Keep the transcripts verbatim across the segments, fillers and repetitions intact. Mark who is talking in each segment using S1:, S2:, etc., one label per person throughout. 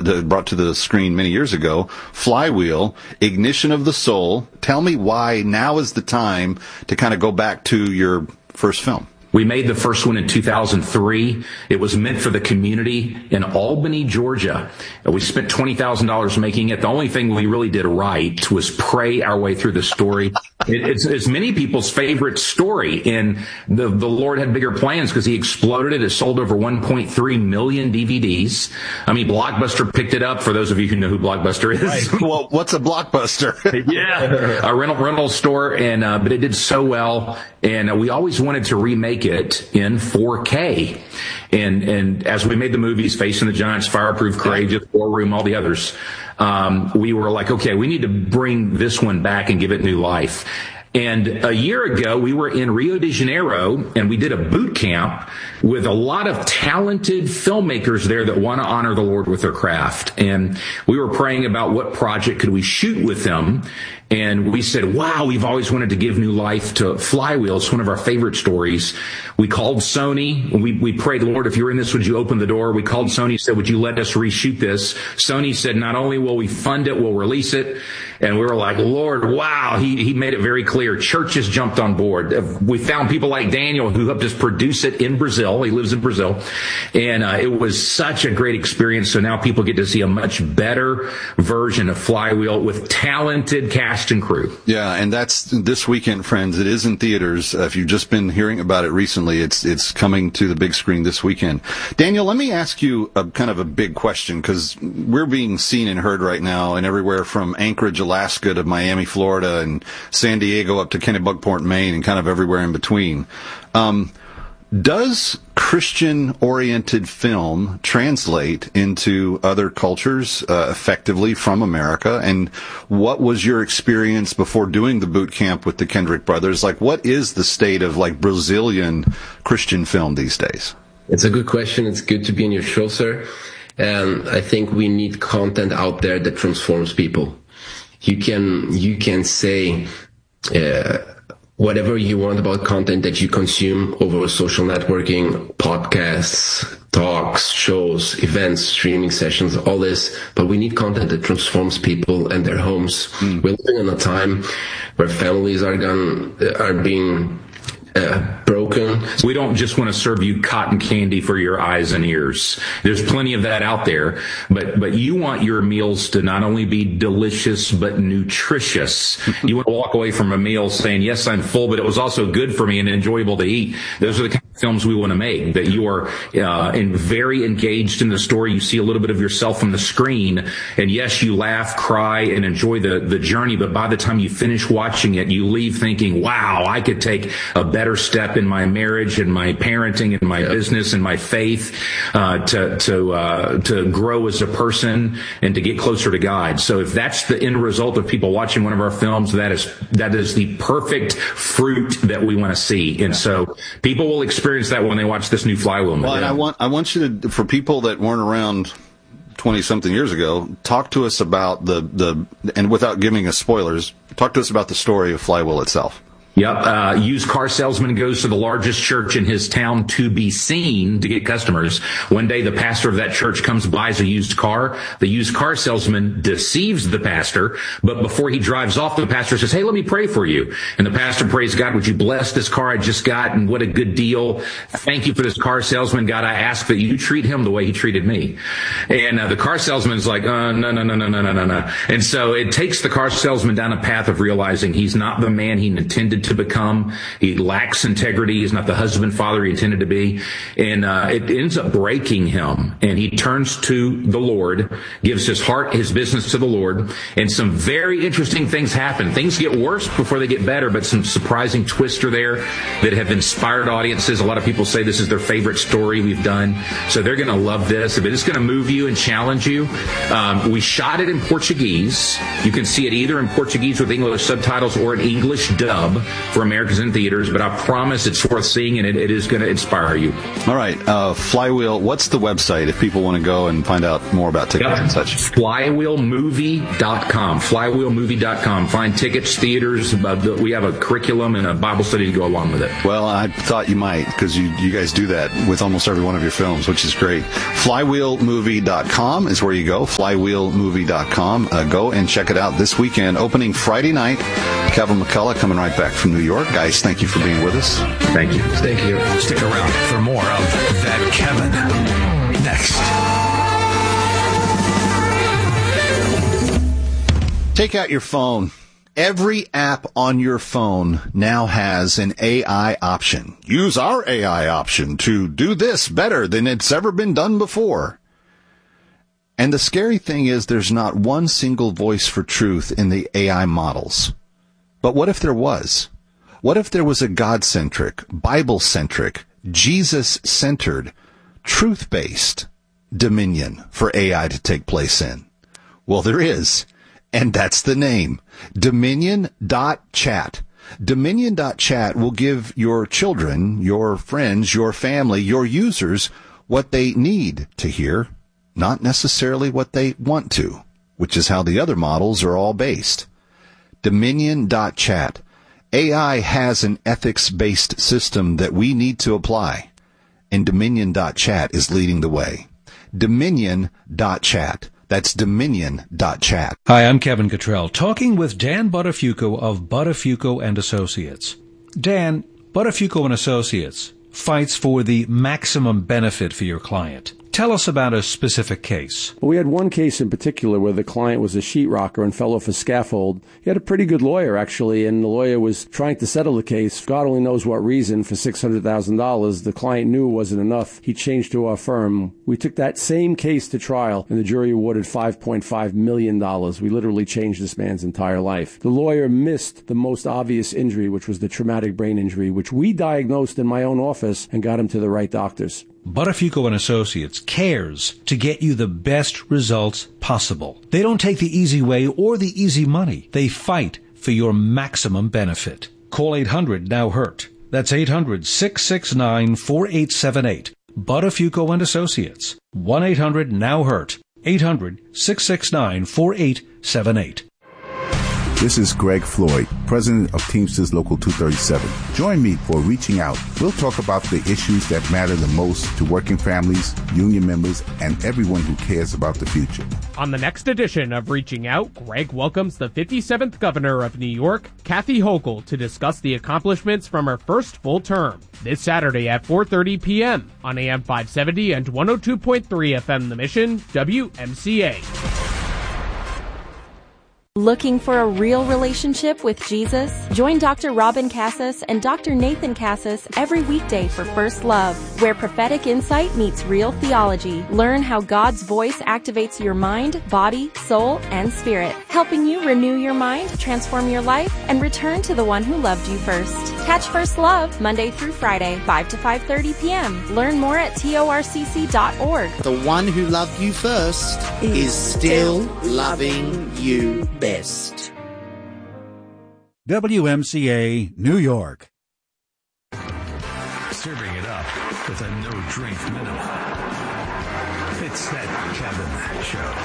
S1: to, brought to the screen many years ago, Flywheel, Ignition of the Soul. Tell me why now is the time to kind of go back to your first film.
S2: We made the first one in two thousand three. It was meant for the community in Albany, Georgia. We spent twenty thousand dollars making it. The only thing we really did right was pray our way through the story. It, it's, it's many people's favorite story, and the, the Lord had bigger plans because he exploded it. It sold over one point three million D V Ds. I mean, Blockbuster picked it up, for those of you who know who Blockbuster is.
S1: Right. Well, what's a Blockbuster?
S2: Yeah, a rental rental store, and uh, but it did so well, and uh, we always wanted to remake it in four K. And and as we made the movies, Facing the Giants, Fireproof, Courageous, War Room, all the others, um, we were like, okay, we need to bring this one back and give it new life. And a year ago, we were in Rio de Janeiro, and we did a boot camp with a lot of talented filmmakers there that want to honor the Lord with their craft. And we were praying about what project could we shoot with them. And we said, wow, we've always wanted to give new life to Flywheel. It's one of our favorite stories. We called Sony. We, we prayed, Lord, if you're in this, would you open the door? We called Sony, said, would you let us reshoot this? Sony said, not only will we fund it, we'll release it. And we were like, Lord, wow. He, he made it very clear. Churches jumped on board. We found people like Daniel who helped us produce it in Brazil. He lives in Brazil. And uh, it was such a great experience. So now people get to see a much better version of Flywheel with talented cast and crew.
S1: Yeah, and that's this weekend, friends. It is in theaters. Uh, if you've just been hearing about it recently, it's it's coming to the big screen this weekend. Daniel, let me ask you a kind of a big question, because we're being seen and heard right now and everywhere from Anchorage, Alaska to Miami, Florida, and San Diego up to Kennebunkport, Maine, and kind of everywhere in between. Um, does Christian-oriented film translate into other cultures uh, effectively from America? And what was your experience before doing the boot camp with the Kendrick brothers? Like, what is the state of, like, Brazilian Christian film these days?
S3: It's a good question. It's good to be on your show, sir. And I think we need content out there that transforms people. You can, you can say, uh, whatever you want about content that you consume over social networking, podcasts, talks, shows, events, streaming sessions, all this. But we need content that transforms people and their homes. Mm. We're living in a time where families are gone, are being Uh, broken.
S2: We don't just want to serve you cotton candy for your eyes and ears. There's plenty of that out there, but but you want your meals to not only be delicious but nutritious. You want to walk away from a meal saying, yes, I'm full, but it was also good for me and enjoyable to eat. Those are the kind of films we want to make, that you are uh, in very engaged in the story. You see a little bit of yourself on the screen, and yes, you laugh, cry, and enjoy the, the journey, but by the time you finish watching it, you leave thinking, wow, I could take a better step in my marriage and my parenting and my yep. business and my faith uh, to to uh, to grow as a person and to get closer to God. So if that's the end result of people watching one of our films, that is that is the perfect fruit that we want to see. And so people will experience that when they watch this new Flywheel movie.
S1: Well, and I want I want you to, for people that weren't around twenty something years ago, talk to us about the the and without giving us spoilers, talk to us about the story of Flywheel itself.
S2: Yep. Uh, used car salesman goes to the largest church in his town to be seen, to get customers. One day, the pastor of that church comes, buys a used car. The used car salesman deceives the pastor, but before he drives off, the pastor says, hey, let me pray for you. And the pastor prays, God, would you bless this car I just got? And what a good deal. Thank you for this car salesman. God, I ask that you treat him the way he treated me. And uh, the car salesman's like, uh, no, no, no, no, no, no, no, no. And so it takes the car salesman down a path of realizing he's not the man he intended to to become. He lacks integrity. He's not the husband, father he intended to be. And uh, it ends up breaking him. And he turns to the Lord, gives his heart, his business to the Lord. And some very interesting things happen. Things get worse before they get better, but some surprising twists are there that have inspired audiences. A lot of people say this is their favorite story we've done. So they're going to love this. If it's going to move you and challenge you, um, we shot it in Portuguese. You can see it either in Portuguese with English subtitles or an English dub. for Americans in theaters, but I promise it's worth seeing, and it, it is going to inspire you.
S1: All right. Uh, Flywheel, what's the website if people want to go and find out more about tickets yep. and such?
S2: flywheel movie dot com. flywheel movie dot com. Find tickets, theaters. Uh, we have a curriculum and a Bible study to go along with it.
S1: Well, I thought you might, because you, you guys do that with almost every one of your films, which is great. flywheel movie dot com is where you go. flywheel movie dot com. Uh, go and check it out this weekend. Opening Friday night. Kevin McCullough coming right back from New York. Guys, thank you for being with us.
S2: Thank you.
S3: Thank you.
S4: Stick around for more of That Kevin next.
S1: Take out your phone. Every app on your phone now has an A I option. Use our A I option to do this better than it's ever been done before. And the scary thing is there's not one single voice for truth in the A I models. But what if there was? What if there was a God-centric, Bible-centric, Jesus-centered, truth-based dominion for A I to take place in? Well, there is. And that's the name, dominion dot chat. dominion dot chat will give your children, your friends, your family, your users what they need to hear, not necessarily what they want to, which is how the other models are all based. dominion dot chat. A I has an ethics-based system that we need to apply, and dominion dot chat is leading the way. dominion dot chat. That's dominion dot chat.
S5: Hi, I'm Kevin Cottrell, talking with Dan Buttafuoco of Buttafuoco and Associates. Dan, Buttafuoco and Associates fights for the maximum benefit for your client. Tell us about a specific case.
S6: Well, we had one case in particular where the client was a sheetrocker and fell off a scaffold. He had a pretty good lawyer, actually, and the lawyer was trying to settle the case. God only knows what reason. For six hundred thousand dollars, the client knew it wasn't enough. He changed to our firm. We took that same case to trial, and the jury awarded five point five million dollars. We literally changed this man's entire life. The lawyer missed the most obvious injury, which was the traumatic brain injury, which we diagnosed in my own office and got him to the right doctors.
S5: Buttafuoco and Associates cares to get you the best results possible. They don't take the easy way or the easy money. They fight for your maximum benefit. Call eight hundred now hurt. That's eight hundred, six six nine, four eight seven eight. Buttafuoco and Associates. one eight hundred now hurt. eight hundred, six six nine, four eight seven eight.
S7: This is Greg Floyd, president of Teamsters Local two thirty-seven. Join me for Reaching Out. We'll talk about the issues that matter the most to working families, union members, and everyone who cares about the future.
S8: On the next edition of Reaching Out, Greg welcomes the fifty-seventh governor of New York, Kathy Hochul, to discuss the accomplishments from her first full term. This Saturday at four thirty p.m. on A M five seventy and one oh two point three F M The Mission, W M C A.
S9: Looking for a real relationship with Jesus? Join Doctor Robin Cassis and Doctor Nathan Cassis every weekday for First Love, where prophetic insight meets real theology. Learn how God's voice activates your mind, body, soul, and spirit, helping you renew your mind, transform your life, and return to the one who loved you first. Catch First Love Monday through Friday, five to five thirty p.m. Learn more at T O R C C dot org.
S10: The one who loved you first is still loving you best.
S11: W M C A, New York.
S4: Serving it up with a no-drink minimum. It's That Kevin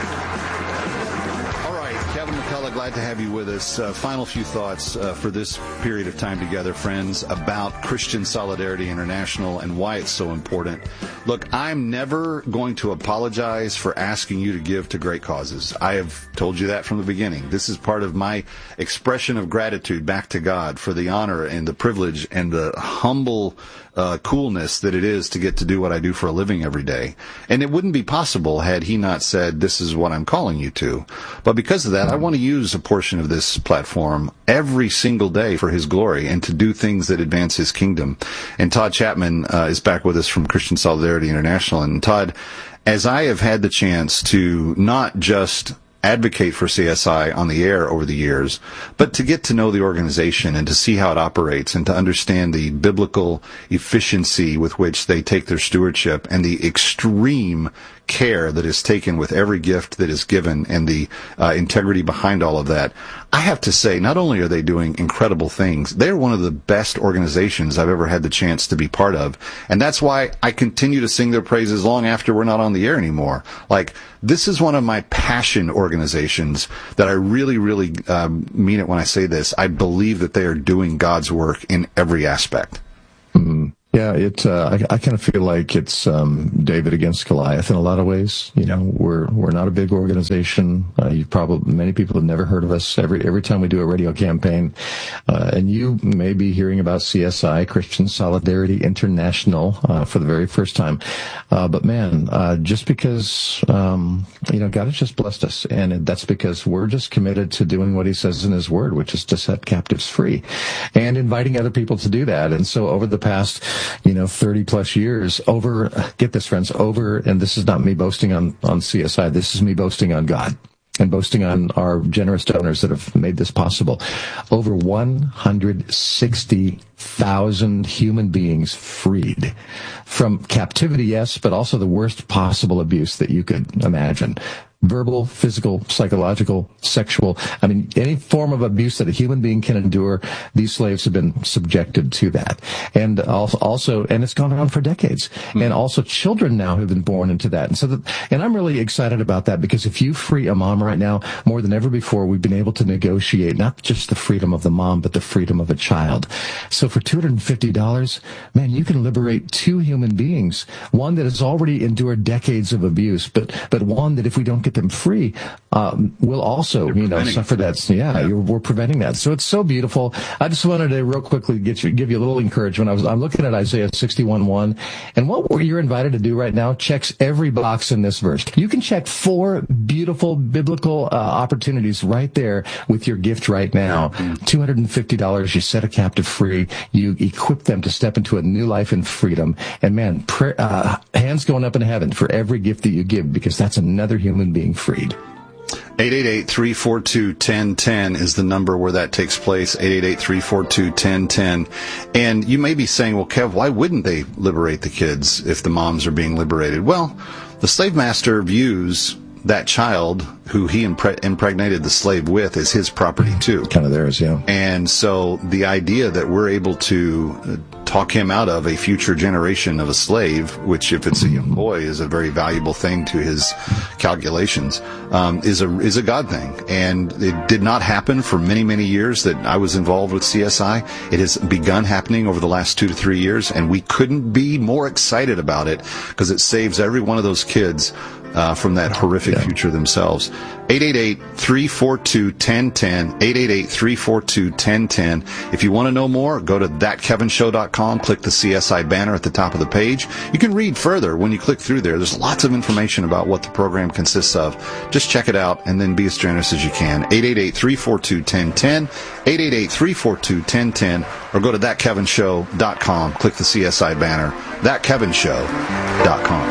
S4: Show.
S1: All right, Kevin McCullough, glad to have you with us. Uh, final few thoughts uh, for this period of time together, friends, about Christian Solidarity International and why it's so important. Look, I'm never going to apologize for asking you to give to great causes. I have told you that from the beginning. This is part of my expression of gratitude back to God for the honor and the privilege and the humble uh, coolness that it is to get to do what I do for a living every day. And it wouldn't be possible had he not said, this is what I'm calling you to. But because of that, I want to use a portion of this platform every single day for his glory and to do things that advance his kingdom. And Todd Chapman uh, is back with us from Christian Solidarity International. And Todd, as I have had the chance to not just advocate for C S I on the air over the years, but to get to know the organization and to see how it operates and to understand the biblical efficiency with which they take their stewardship and the extreme care that is taken with every gift that is given and the uh, integrity behind all of that, I have to say, not only are they doing incredible things, they're one of the best organizations I've ever had the chance to be part of. And that's why I continue to sing their praises long after we're not on the air anymore. Like, this is one of my passion organizations that I really, really um, mean it when I say this. I believe that they are doing God's work in every aspect.
S12: Mm-hmm. Yeah, it. Uh, I, I kind of feel like it's um, David against Goliath in a lot of ways. You know, we're we're not a big organization. Uh, you probably many people have never heard of us. Every every time we do a radio campaign, uh, and you may be hearing about C S I, Christian Solidarity International, uh, for the very first time. Uh, but man, uh, just because um, you know God has just blessed us, and that's because we're just committed to doing what He says in His Word, which is to set captives free, and inviting other people to do that. And so over the past you know, thirty plus years over, get this friends, over, and this is not me boasting on, on C S I, this is me boasting on God and boasting on our generous donors that have made this possible. Over one hundred sixty thousand human beings freed from captivity, yes, but also the worst possible abuse that you could imagine. Verbal, physical, psychological, sexual. I mean, any form of abuse that a human being can endure, these slaves have been subjected to that. And also, and it's gone on for decades. Mm-hmm. And also children now have been born into that. And so, that, and I'm really excited about that, because if you free a mom right now, more than ever before, we've been able to negotiate not just the freedom of the mom, but the freedom of a child. So for two hundred fifty dollars, man, you can liberate two human beings. One that has already endured decades of abuse, but, but one that if we don't get them free, um, will also, you know, suffer that. Yeah, yeah. You're, we're preventing that. So it's so beautiful. I just wanted to real quickly get you, give you a little encouragement. I was, I'm looking at Isaiah sixty-one one, and what you're invited to do right now checks every box in this verse. You can check four beautiful biblical uh, opportunities right there with your gift right now. Mm-hmm. two hundred fifty dollars, you set a captive free, you equip them to step into a new life in freedom. And man, prayer, uh, hands going up in heaven for every gift that you give, because that's another human being being freed.
S1: eight eight eight, three four two, one zero one zero is the number where that takes place, eight eight eight, three four two, one zero one zero. And you may be saying, well, Kev, why wouldn't they liberate the kids if the moms are being liberated? Well, the slave master views that child who he impre- impregnated the slave with as his property too.
S12: Kind of theirs, yeah.
S1: And so the idea that we're able to talk him out of a future generation of a slave, which if it's a young boy is a very valuable thing to his calculations, um, is a is a God thing. And it did not happen for many, many years that I was involved with C S I. It has begun happening over the last two to three years, and we couldn't be more excited about it, because it saves every one of those kids Uh, from that horrific yeah. future themselves. eight eight eight, three four two, one zero one zero, eight eight eight, three four two, one zero one zero. If you want to know more, go to that kevin show dot com, click the C S I banner at the top of the page. You can read further when you click through there. There's lots of information about what the program consists of. Just check it out and then be as generous as you can. eight eight eight, three four two, one zero one zero, eight eight eight, three four two, one zero one zero, or go to that kevin show dot com, click the C S I banner, that kevin show dot com.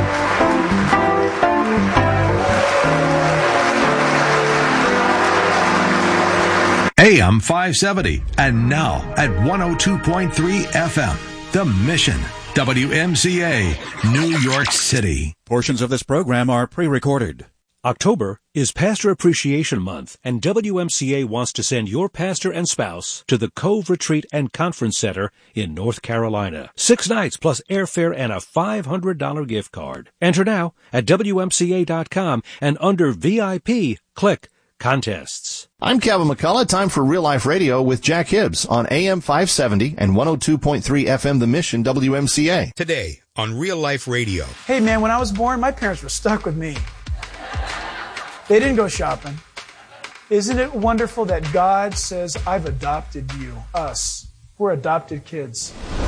S11: A M five seventy, and now at one oh two point three F M, The Mission, W M C A, New York City.
S13: Portions of this program are pre-recorded.
S5: October is Pastor Appreciation Month, and W M C A wants to send your pastor and spouse to the Cove Retreat and Conference Center in North Carolina. Six nights plus airfare and a five hundred dollars gift card. Enter now at W M C A dot com, and under V I P, click Contests.
S14: I'm Kevin McCullough. Time for Real Life Radio with Jack Hibbs on A M five seventy and one oh two point three F M The Mission, W M C A.
S15: Today on Real Life Radio.
S16: Hey man, when I was born, my parents were stuck with me. They didn't go shopping. Isn't it wonderful that God says, I've adopted you, us. We're adopted kids.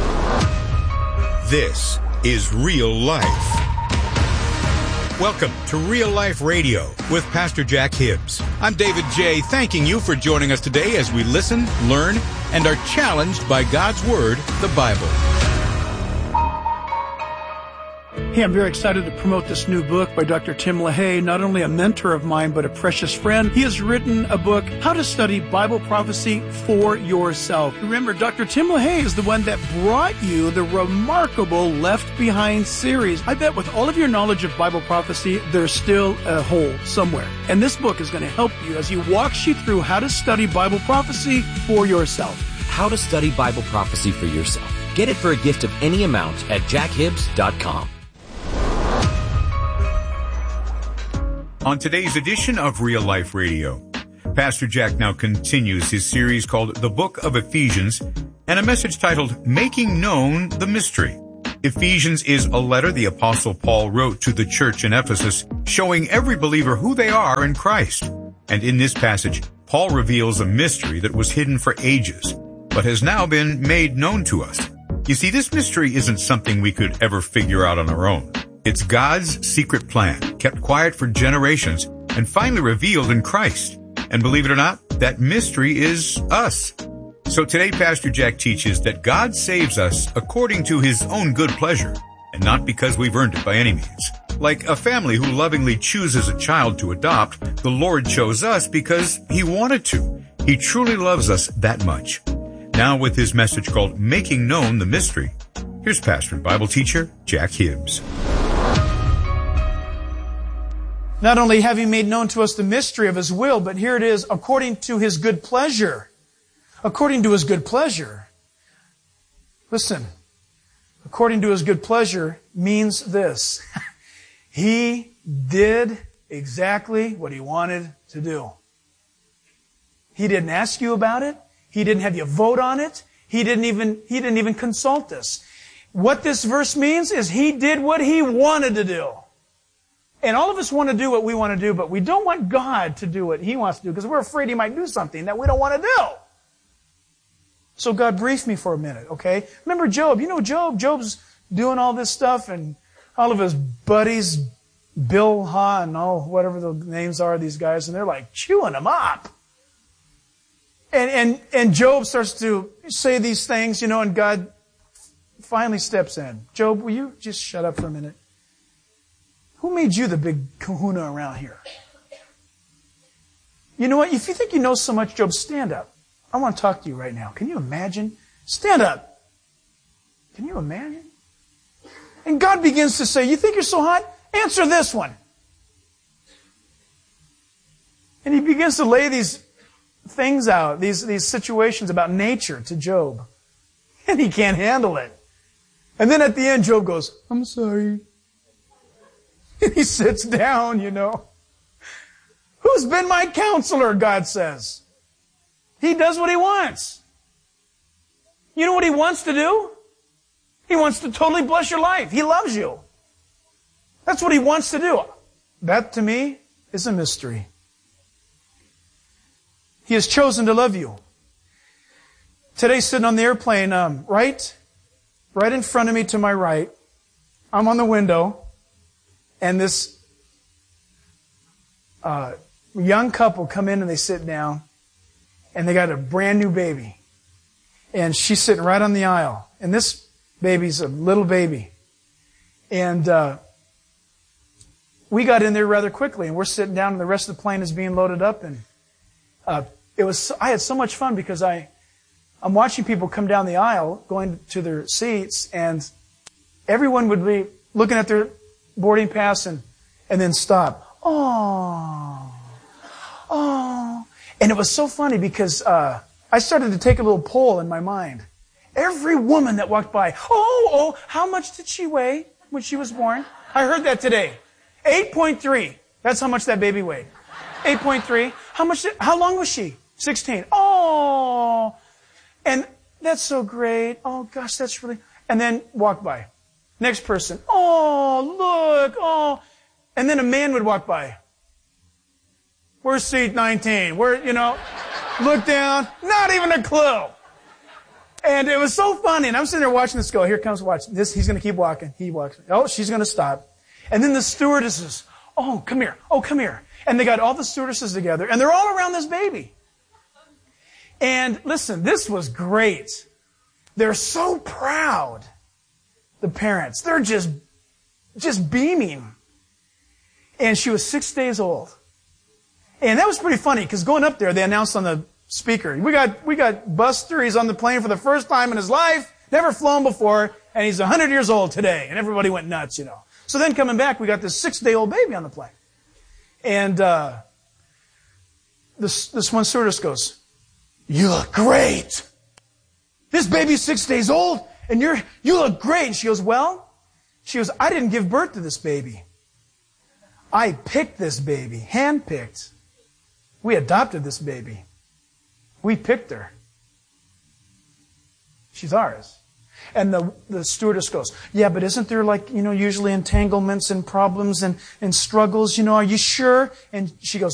S15: This is Real Life. Welcome to Real Life Radio with Pastor Jack Hibbs. I'm David J., thanking you for joining us today as we listen, learn, and are challenged by God's Word, the Bible.
S16: Hey, I'm very excited to promote this new book by Doctor Tim LaHaye, not only a mentor of mine, but a precious friend. He has written a book, How to Study Bible Prophecy for Yourself. Remember, Doctor Tim LaHaye is the one that brought you the remarkable Left Behind series. I bet with all of your knowledge of Bible prophecy, there's still a hole somewhere. And this book is going to help you as he walks you through how to study Bible prophecy for yourself.
S17: How to Study Bible Prophecy for Yourself. Get it for a gift of any amount at jack hibbs dot com.
S15: On today's edition of Real Life Radio, Pastor Jack now continues his series called The Book of Ephesians and a message titled Making Known the Mystery. Ephesians is a letter the Apostle Paul wrote to the church in Ephesus, showing every believer who they are in Christ. And in this passage, Paul reveals a mystery that was hidden for ages, but has now been made known to us. You see, this mystery isn't something we could ever figure out on our own. It's God's secret plan, kept quiet for generations, and finally revealed in Christ. And believe it or not, that mystery is us. So today, Pastor Jack teaches that God saves us according to his own good pleasure, and not because we've earned it by any means. Like a family who lovingly chooses a child to adopt, the Lord chose us because he wanted to. He truly loves us that much. Now with his message called Making Known the Mystery, here's pastor and Bible teacher Jack Hibbs.
S16: Not only have he made known to us the mystery of his will, but here it is, according to his good pleasure. According to his good pleasure. Listen, according to his good pleasure means this. He did exactly what he wanted to do. He didn't ask you about it. He didn't have you vote on it. He didn't even, he didn't even consult us. What this verse means is he did what he wanted to do. And all of us want to do what we want to do, but we don't want God to do what he wants to do because we're afraid he might do something that we don't want to do. So God briefed me for a minute, okay? Remember Job. You know Job. Job's doing all this stuff and all of his buddies, Bill Ha and all, whatever the names are of these guys, and they're like chewing him up. And, and, and Job starts to say these things, you know, and God finally steps in. Job, will you just shut up for a minute? Who made you the big kahuna around here? You know what? If you think you know so much, Job, stand up. I want to talk to you right now. Can you imagine? Stand up. Can you imagine? And God begins to say, you think you're so hot? Answer this one. And he begins to lay these things out, these, these situations about nature to Job. And he can't handle it. And then at the end, Job goes, I'm sorry. And he sits down, you know. Who's been my counselor, God says. He does what he wants. You know what he wants to do? He wants to totally bless your life. He loves you. That's what he wants to do. That, to me, is a mystery. He has chosen to love you. Today, sitting on the airplane, um, right, right in front of me to my right, I'm on the window, and this uh, young couple come in and they sit down, and they got a brand new baby. And she's sitting right on the aisle. And this baby's a little baby. And uh, we got in there rather quickly, and we're sitting down, and the rest of the plane is being loaded up. And uh, it was I had so much fun because I, I'm watching people come down the aisle, going to their seats, and everyone would be looking at their boarding pass and, and then stop. Oh, oh. And it was so funny because uh, I started to take a little poll in my mind. Every woman that walked by, oh, oh, how much did she weigh when she was born? I heard that today. eight point three. That's how much that baby weighed. eight point three. How much? Did, how long was she? sixteen. Oh. And that's so great. Oh, gosh, that's really... And then walk by. Next person. Oh, look. Oh. And then a man would walk by. Where's seat nineteen? Where, you know, look down. Not even a clue. And it was so funny. And I'm sitting there watching this go. Here comes, watch. This, he's going to keep walking. He walks. Oh, she's going to stop. And then the stewardesses. Oh, come here. Oh, come here. And they got all the stewardesses together. And they're all around this baby. And listen, this was great. They're so proud. The parents. They're just just beaming. And she was six days old. And that was pretty funny, because going up there, they announced on the speaker, we got, we got Buster, he's on the plane for the first time in his life, never flown before, and he's one hundred years old today. And everybody went nuts, you know. So then coming back, we got this six-day-old baby on the plane. And uh, this, this one stewardess goes, you look great. This baby's six days old, and you're, you look great. And she goes, well, she goes, I didn't give birth to this baby. I picked this baby, hand-picked. We adopted this baby. We picked her. She's ours. And the, the stewardess goes, yeah, but isn't there like, you know, usually entanglements and problems and, and struggles, you know, are you sure? And she goes,